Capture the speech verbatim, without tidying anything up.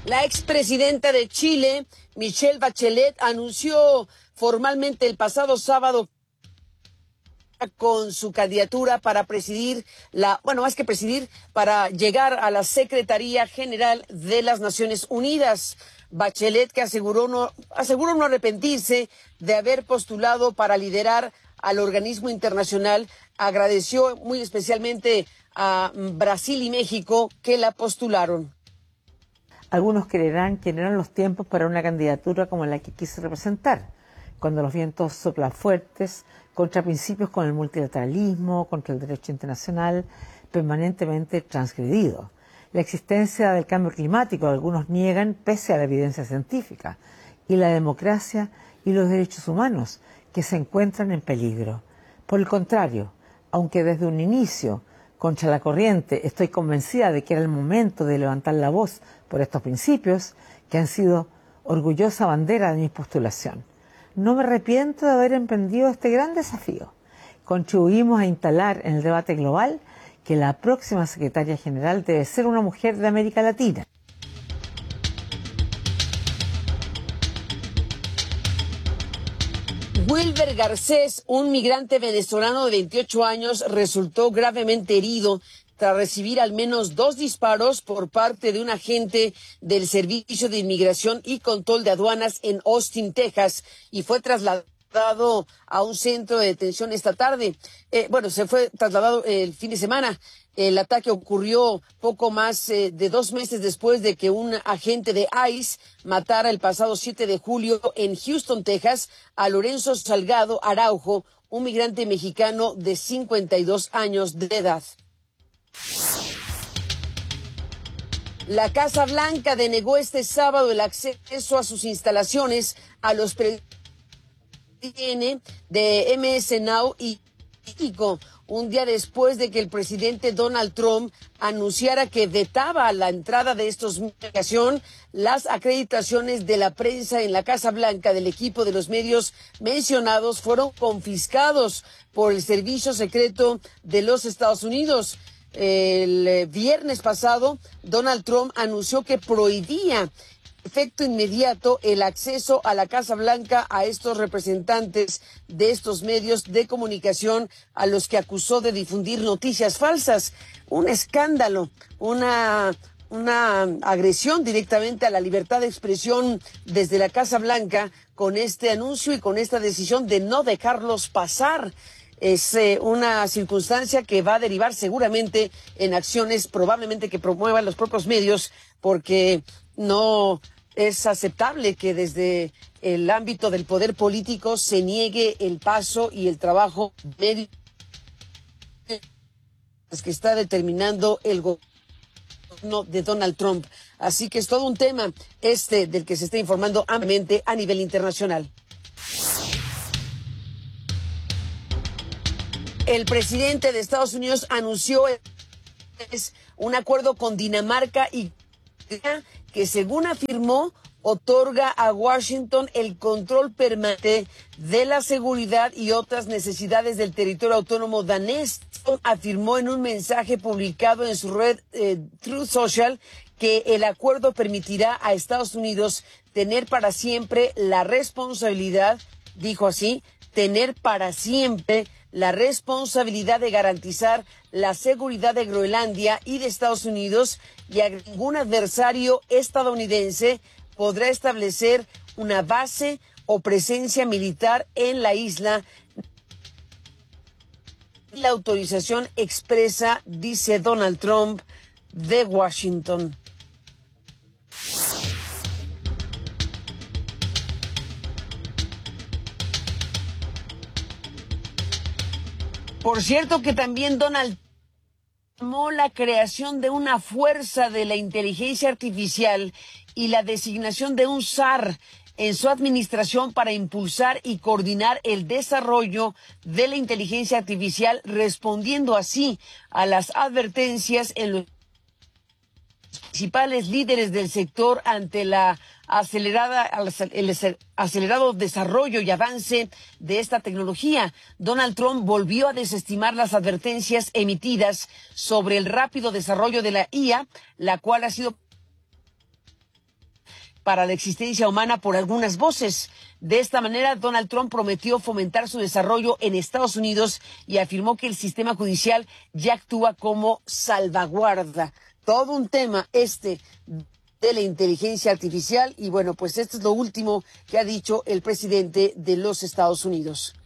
La expresidenta de Chile, Michelle Bachelet, anunció formalmente el pasado sábado con su candidatura para presidir la, bueno, más que presidir, para llegar a la Secretaría General de las Naciones Unidas. Bachelet, que aseguró no, aseguró no arrepentirse de haber postulado para liderar al organismo internacional, agradeció muy especialmente a Brasil y México que la postularon. Algunos creerán que no eran los tiempos para una candidatura como la que quise representar, cuando los vientos soplan fuertes, contra principios como el multilateralismo, contra el derecho internacional, permanentemente transgredido. La existencia del cambio climático algunos niegan pese a la evidencia científica, y la democracia y los derechos humanos que se encuentran en peligro. Por el contrario, aunque desde un inicio, contra la corriente, estoy convencida de que era el momento de levantar la voz por estos principios que han sido orgullosa bandera de mi postulación. No me arrepiento de haber emprendido este gran desafío. Contribuimos a instalar en el debate global que la próxima secretaria general debe ser una mujer de América Latina. Wilber Garcés, un migrante venezolano de veintiocho años, resultó gravemente herido tras recibir al menos dos disparos por parte de un agente del Servicio de Inmigración y Control de Aduanas en Austin, Texas, y fue trasladado a un centro de detención esta tarde. Eh, bueno, se fue trasladado el fin de semana. El ataque ocurrió poco más eh, de dos meses después de que un agente de ICE matara el pasado siete de julio en Houston, Texas, a Lorenzo Salgado Araujo, un migrante mexicano de cincuenta y dos años de edad. La Casa Blanca denegó este sábado el acceso a sus instalaciones a los pre de M S Now y México, un día después de que el presidente Donald Trump anunciara que vetaba la entrada de estos medios. Las acreditaciones de la prensa en la Casa Blanca del equipo de los medios mencionados fueron confiscados por el Servicio Secreto de los Estados Unidos. El viernes pasado, Donald Trump anunció que prohibía efecto inmediato el acceso a la Casa Blanca a estos representantes de estos medios de comunicación a los que acusó de difundir noticias falsas. Un escándalo, una, una agresión directamente a la libertad de expresión desde la Casa Blanca con este anuncio y con esta decisión de no dejarlos pasar. Es eh, una circunstancia que va a derivar seguramente en acciones probablemente que promuevan los propios medios, porque no es aceptable que desde el ámbito del poder político se niegue el paso y el trabajo medio que está determinando el gobierno de Donald Trump. Así que es todo un tema este del que se está informando ampliamente a nivel internacional. El presidente de Estados Unidos anunció un acuerdo con Dinamarca y que, según afirmó, otorga a Washington el control permanente de la seguridad y otras necesidades del territorio autónomo danés. Afirmó en un mensaje publicado en su red eh, Truth Social que el acuerdo permitirá a Estados Unidos tener para siempre la responsabilidad, dijo así, tener para siempre la responsabilidad de garantizar la seguridad de Groenlandia y de Estados Unidos, y a ningún adversario estadounidense podrá establecer una base o presencia militar en la isla. La autorización expresa, dice Donald Trump, de Washington. Por cierto que también Donald Trump llamó la creación de una fuerza de la inteligencia artificial y la designación de un S A R en su administración para impulsar y coordinar el desarrollo de la inteligencia artificial, respondiendo así a las advertencias en los principales líderes del sector ante la acelerada, el acelerado desarrollo y avance de esta tecnología. Donald Trump volvió a desestimar las advertencias emitidas sobre el rápido desarrollo de la I A, la cual ha sido para la existencia humana por algunas voces. De esta manera, Donald Trump prometió fomentar su desarrollo en Estados Unidos y afirmó que el sistema judicial ya actúa como salvaguarda. Todo un tema este de la inteligencia artificial y bueno, pues esto es lo último que ha dicho el presidente de los Estados Unidos.